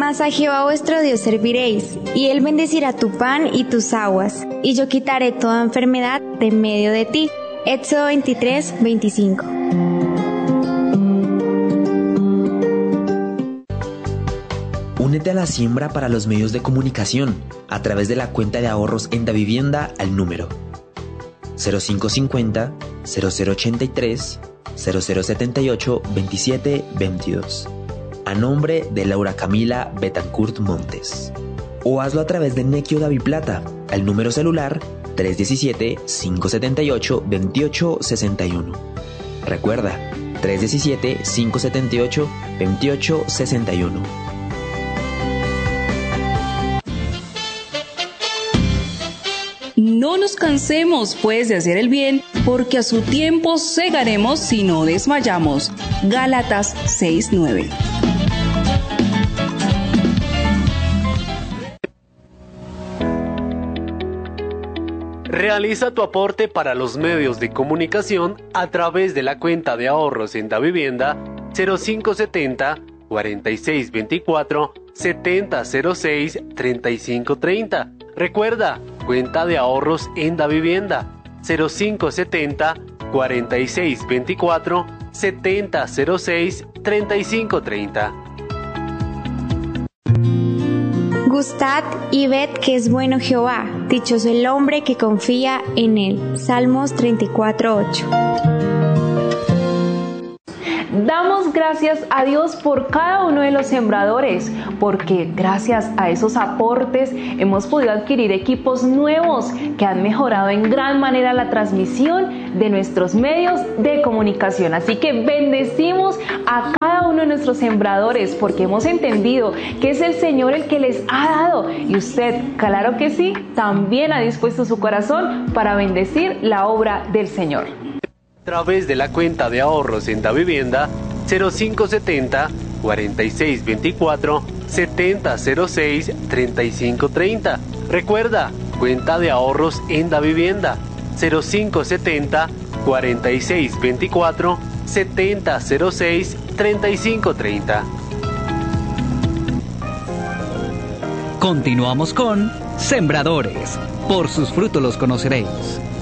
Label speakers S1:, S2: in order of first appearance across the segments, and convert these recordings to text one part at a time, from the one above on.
S1: Mas a Jehová vuestro Dios serviréis, y él bendecirá tu pan y tus aguas, y yo quitaré toda enfermedad de en medio de ti. Éxodo 23, 25.
S2: Únete a la siembra para los medios de comunicación a través de la cuenta de ahorros en Davivienda al número 0550 0083 0078 2722 a nombre de Laura Camila Betancourt Montes, o hazlo a través de Nequi Daviplata al número celular 317-578-2861. Recuerda, 317-578-2861.
S3: No nos cansemos pues de hacer el bien, porque a su tiempo segaremos si no desmayamos. Gálatas 6:9.
S4: Realiza tu aporte para los medios de comunicación a través de la cuenta de ahorros en Davivienda 0570 4624 7006 3530. Recuerda, cuenta de ahorros en Davivienda 0570 4624 7006 3530.
S1: Gustad y ved que es bueno Jehová, dichoso el hombre que confía en él. Salmos 34:8.
S5: Damos gracias a Dios por cada uno de los sembradores, porque gracias a esos aportes hemos podido adquirir equipos nuevos que han mejorado en gran manera la transmisión de nuestros medios de comunicación. Así que bendecimos a cada uno de nuestros sembradores, porque hemos entendido que es el Señor el que les ha dado, y usted, claro que sí, también ha dispuesto su corazón para bendecir la obra del Señor.
S4: A través de la cuenta de ahorros en Davivienda 0570 4624 7006 3530. Recuerda, cuenta de ahorros en Davivienda 0570 4624 7006 3530.
S6: Continuamos con Sembradores. Por sus frutos los conoceréis.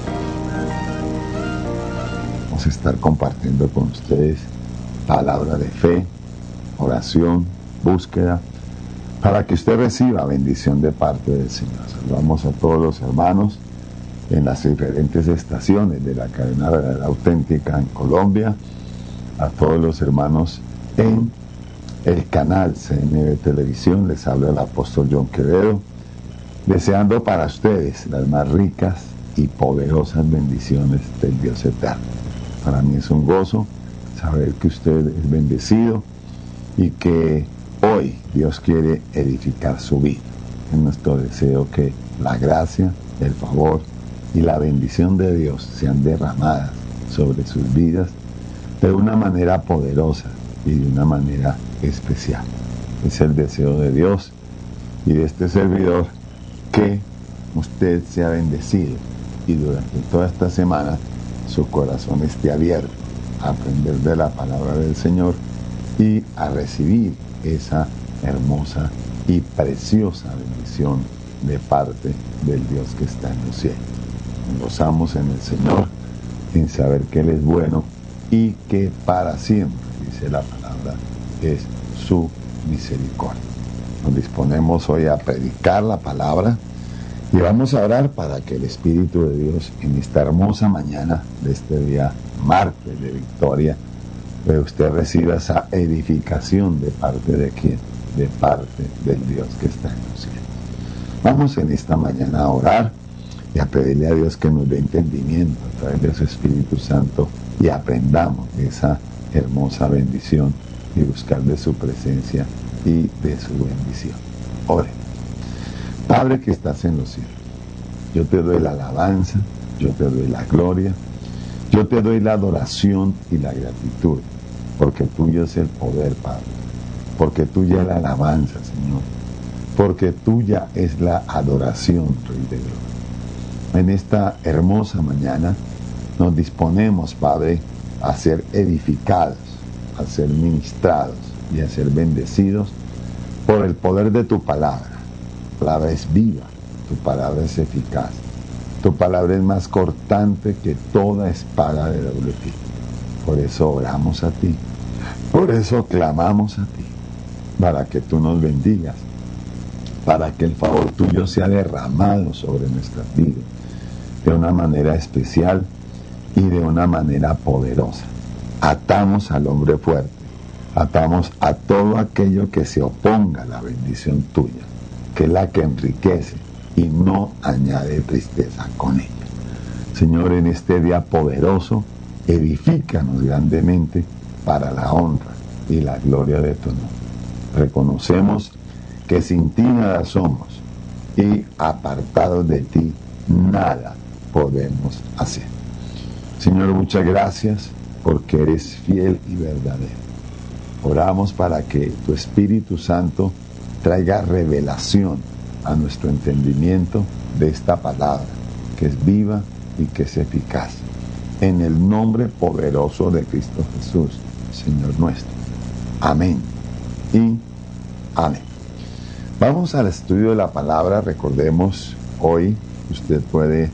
S7: Vamos a estar compartiendo con ustedes palabra de fe, oración, búsqueda, para que usted reciba bendición de parte del Señor. Saludamos a todos los hermanos en las diferentes estaciones de la cadena Verdadera Auténtica en Colombia, a todos los hermanos en el canal CNV Televisión. Les habla el apóstol John Quevedo, deseando para ustedes las más ricas y poderosas bendiciones del Dios eterno. Para mí es un gozo saber que usted es bendecido y que hoy Dios quiere edificar su vida. Es nuestro deseo que la gracia, el favor y la bendición de Dios sean derramadas sobre sus vidas de una manera poderosa y de una manera especial. Es el deseo de Dios y de este servidor que usted sea bendecido y durante toda esta semana su corazón esté abierto a aprender de la palabra del Señor y a recibir esa hermosa y preciosa bendición de parte del Dios que está en los cielos. Nos gozamos en el Señor sin saber que Él es bueno y que para siempre, dice la palabra, es su misericordia. Nos disponemos hoy a predicar la palabra y vamos a orar para que el Espíritu de Dios en esta hermosa mañana de este día martes de victoria, usted reciba esa edificación de parte de quién, de parte del Dios que está en los cielos. Vamos en esta mañana a orar y a pedirle a Dios que nos dé entendimiento a través de su Espíritu Santo y aprendamos esa hermosa bendición y buscar de su presencia y de su bendición. Ore. Padre que estás en los cielos, yo te doy la alabanza, yo te doy la gloria, yo te doy la adoración y la gratitud, porque tuyo es el poder, Padre, porque tuya es la alabanza, Señor, porque tuya es la adoración, Rey de Gloria. En esta hermosa mañana nos disponemos, Padre, a ser edificados, a ser ministrados y a ser bendecidos por el poder de tu palabra. Tu palabra es viva, tu palabra es eficaz, tu palabra es más cortante que toda espada de doble filo. Por eso oramos a ti, por eso clamamos a ti, para que tú nos bendigas, para que el favor tuyo sea derramado sobre nuestras vidas de una manera especial y de una manera poderosa. Atamos al hombre fuerte, atamos a todo aquello que se oponga a la bendición tuya, que es la que enriquece y no añade tristeza con ella. Señor, en este día poderoso, edifícanos grandemente para la honra y la gloria de tu nombre. Reconocemos que sin ti nada somos y apartados de ti nada podemos hacer. Señor, muchas gracias porque eres fiel y verdadero. Oramos para que tu Espíritu Santo traiga revelación a nuestro entendimiento de esta palabra, que es viva y que es eficaz. En el nombre poderoso de Cristo Jesús, Señor nuestro. Amén y amén. Vamos al estudio de la palabra. Recordemos, hoy usted puede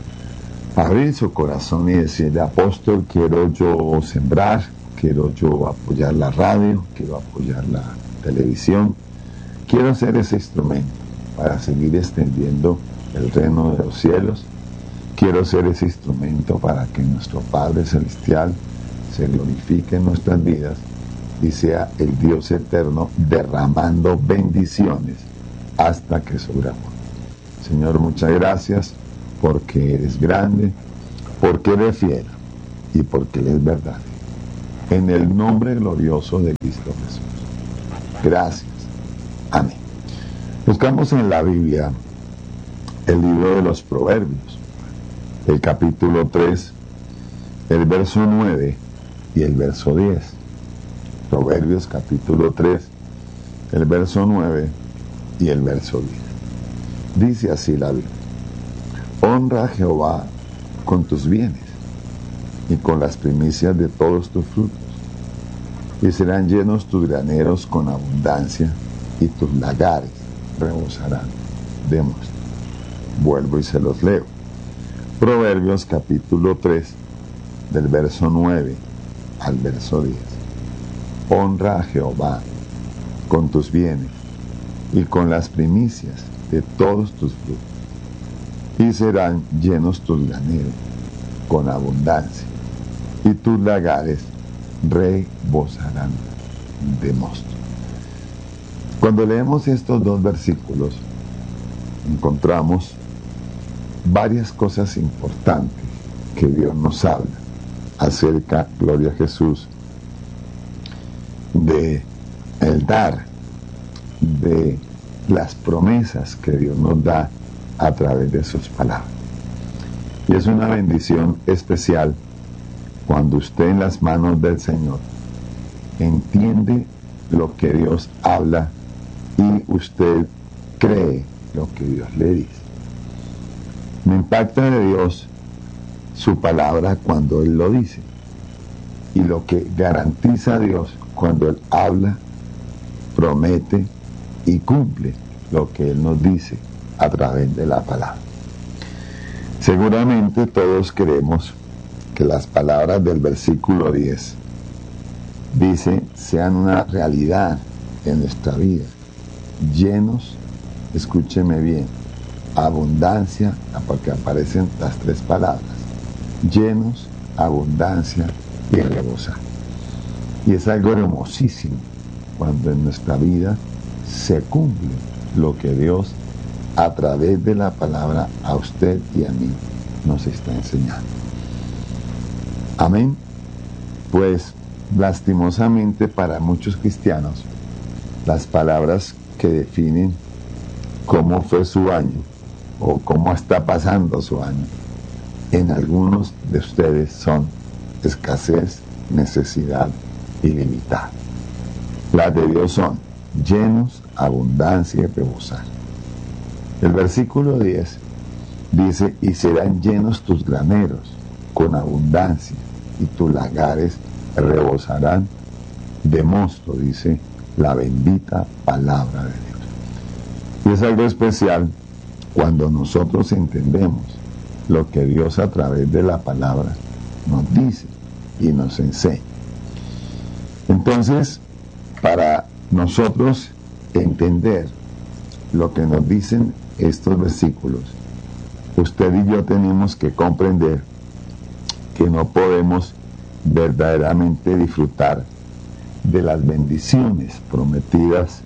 S7: abrir su corazón y decirle: apóstol, quiero yo sembrar, quiero yo apoyar la radio, quiero apoyar la televisión, quiero ser ese instrumento para seguir extendiendo el reino de los cielos, quiero ser ese instrumento para que nuestro Padre Celestial se glorifique en nuestras vidas y sea el Dios eterno derramando bendiciones hasta que sobramos. Señor, muchas gracias porque eres grande, porque eres fiel y porque eres verdadero. En el nombre glorioso de Cristo Jesús. Gracias. Amén. Buscamos en la Biblia el libro de los Proverbios, el capítulo 3, el verso 9 y el verso 10. Proverbios capítulo 3, el verso 9 y el verso 10. Dice así la Biblia: honra a Jehová con tus bienes y con las primicias de todos tus frutos, y serán llenos tus graneros con abundancia, y tus lagares rebosarán de mosto. Vuelvo y se los leo. Proverbios capítulo 3, del verso 9 al verso 10. Honra a Jehová con tus bienes y con las primicias de todos tus frutos, y serán llenos tus graneros con abundancia, y tus lagares rebosarán de mosto. Cuando leemos estos dos versículos, encontramos varias cosas importantes que Dios nos habla acerca, gloria a Jesús, de el dar, de las promesas que Dios nos da a través de sus palabras. Y es una bendición especial cuando usted en las manos del Señor entiende lo que Dios habla y usted cree lo que Dios le dice. Me impacta de Dios su palabra cuando Él lo dice, y lo que garantiza a Dios cuando Él habla, promete y cumple lo que Él nos dice a través de la palabra. Seguramente todos queremos que las palabras del versículo 10 dice sean una realidad en nuestra vida, llenos, escúcheme bien, abundancia, porque aparecen las tres palabras, llenos, abundancia y rebosar. Y es algo hermosísimo cuando en nuestra vida se cumple lo que Dios a través de la palabra a usted y a mí nos está enseñando. Amén. Pues lastimosamente para muchos cristianos, las palabras que definen cómo fue su año o cómo está pasando su año, en algunos de ustedes son escasez, necesidad y limitada. Las de Dios son llenos, abundancia y rebosar. El versículo 10 dice: y serán llenos tus graneros con abundancia, y tus lagares rebosarán de mosto, dice la bendita palabra de Dios. Y es algo especial cuando nosotros entendemos lo que Dios a través de la palabra nos dice y nos enseña. Entonces, para nosotros entender lo que nos dicen estos versículos, usted y yo tenemos que comprender que no podemos verdaderamente disfrutar de las bendiciones prometidas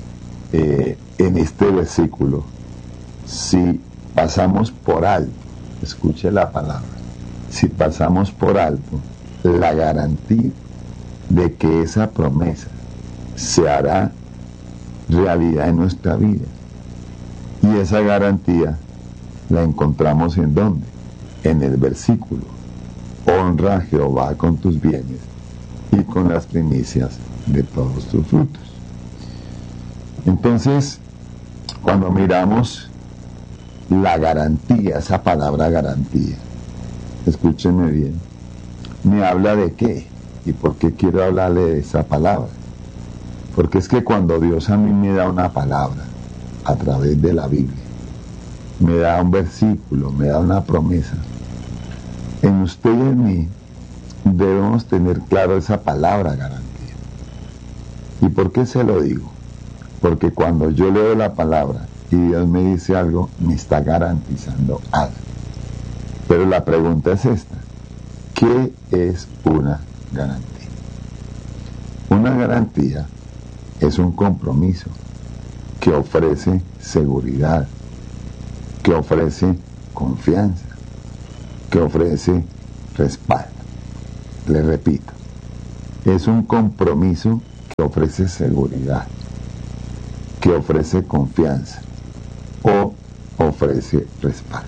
S7: en este versículo si pasamos por alto, escuche la palabra, si pasamos por alto la garantía de que esa promesa se hará realidad en nuestra vida. Y esa garantía la encontramos ¿en dónde? En el versículo: honra a Jehová con tus bienes y con las primicias de todos tus frutos. Entonces, cuando miramos la garantía, esa palabra garantía, escúchenme bien, ¿me habla de qué? ¿Y por qué quiero hablarle de esa palabra? Porque es que cuando Dios a mí me da una palabra a través de la Biblia, me da un versículo, me da una promesa, en usted y en mí debemos tener claro esa palabra garantía. ¿Y por qué se lo digo? Porque cuando yo leo la palabra y Dios me dice algo, me está garantizando algo. Pero la pregunta es esta: ¿qué es una garantía? Una garantía es un compromiso que ofrece seguridad, que ofrece confianza, que ofrece respaldo. Le repito, es un compromiso que ofrece seguridad, que ofrece confianza o ofrece respaldo.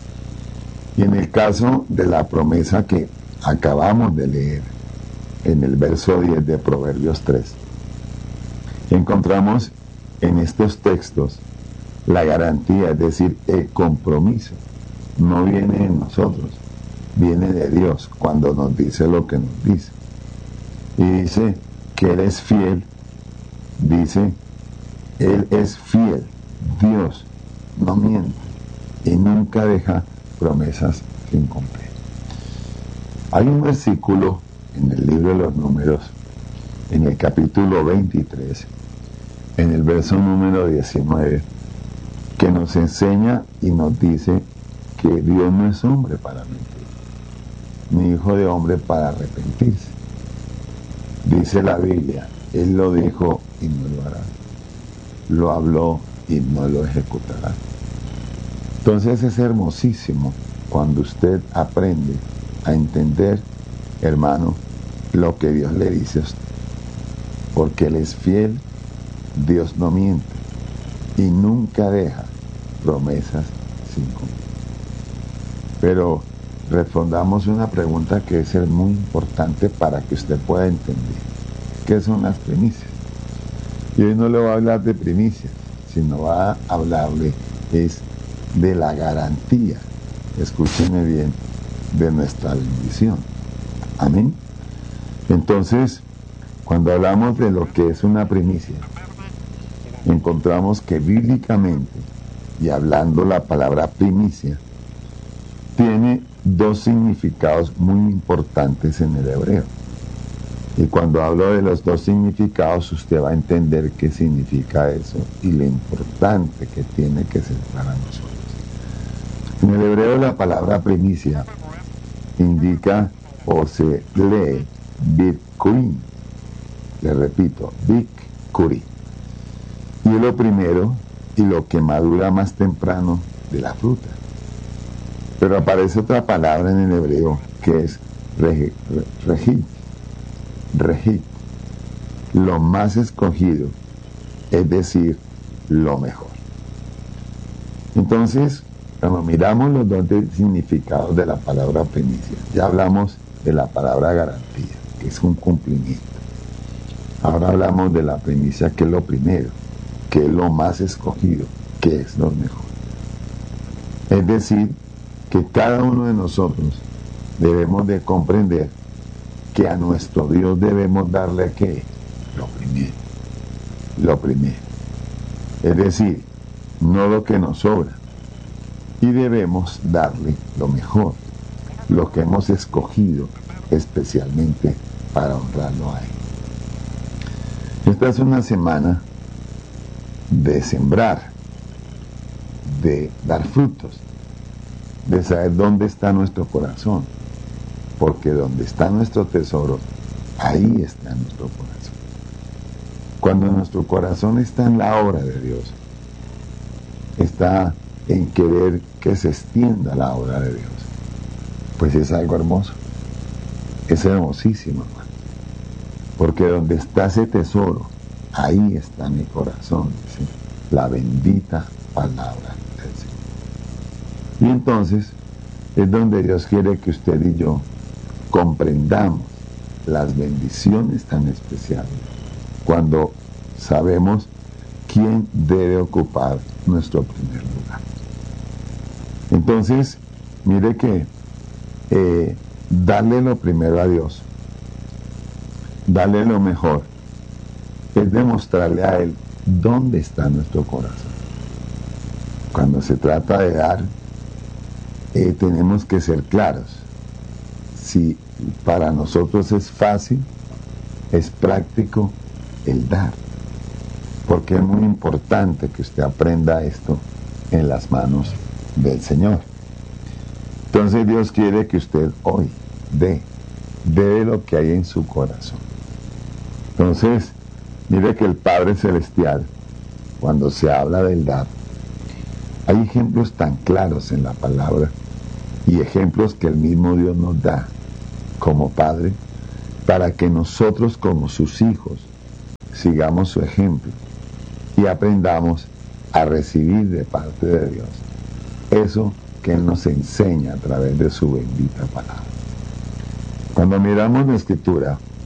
S7: Y en el caso de la promesa que acabamos de leer en el verso 10 de Proverbios 3, encontramos en estos textos la garantía, es decir, el compromiso. No viene de nosotros, viene de Dios cuando nos dice lo que nos dice. Y dice que Él es fiel, dice, Él es fiel, Dios no miente y nunca deja promesas sin cumplir. Hay un versículo en el libro de los Números, en el capítulo 23, en el verso número 19, que nos enseña y nos dice que Dios no es hombre para mentir, ni hijo de hombre para arrepentirse. Dice la Biblia, Él lo dijo y no lo hará, lo habló y no lo ejecutará. Entonces es hermosísimo cuando usted aprende a entender, hermano, lo que Dios le dice a usted, porque Él es fiel, Dios no miente y nunca deja promesas sin cumplir. Pero respondamos una pregunta que es muy importante para que usted pueda entender qué son las primicias. Y hoy no le voy a hablar de primicias, sino va a hablarle es de la garantía, escúcheme bien, de nuestra bendición. Amén. Entonces, cuando hablamos de lo que es una primicia, encontramos que bíblicamente, y hablando la palabra primicia, tiene dos significados muy importantes en el hebreo. Y cuando hablo de los dos significados, usted va a entender qué significa eso y lo importante que tiene que ser para nosotros. En el hebreo la palabra primicia indica o se lee bikurim. Le repito, bikurim. Y es lo primero y lo que madura más temprano de la fruta. Pero aparece otra palabra en el hebreo que es regit, lo más escogido, es decir, lo mejor. Entonces, cuando miramos los dos significados de la palabra primicia, ya hablamos de la palabra garantía, que es un cumplimiento. Ahora hablamos de la primicia, que es lo primero, que es lo más escogido, que es lo mejor. Es decir, que cada uno de nosotros debemos de comprender que a nuestro Dios debemos darle ¿qué? Lo primero. lo primero. Es decir, no lo que nos sobra. Y debemos darle lo mejor, lo que hemos escogido especialmente para honrarlo a Él. Esta es una semana de sembrar, de dar frutos, de saber dónde está nuestro corazón, porque donde está nuestro tesoro, ahí está nuestro corazón. Cuando nuestro corazón está en la obra de Dios, está en querer que se extienda la obra de Dios, pues es algo hermoso, es hermosísimo, hermano, porque donde está ese tesoro, ahí está mi corazón, ¿sí? La bendita palabra del Señor. Y entonces es donde Dios quiere que usted y yo comprendamos las bendiciones tan especiales, cuando sabemos quién debe ocupar nuestro primer lugar. Entonces, mire que darle lo primero a Dios, darle lo mejor, es demostrarle a Él dónde está nuestro corazón. Cuando se trata de dar, tenemos que ser claros. Si para nosotros es fácil, es práctico el dar, porque es muy importante que usted aprenda esto en las manos del Señor. Entonces Dios quiere que usted hoy dé lo que hay en su corazón. Entonces, mire que el Padre Celestial, cuando se habla del dar, hay ejemplos tan claros en la palabra y ejemplos que el mismo Dios nos da como Padre, para que nosotros como sus hijos sigamos su ejemplo y aprendamos a recibir de parte de Dios eso que Él nos enseña a través de su bendita palabra. Cuando miramos la Escritura,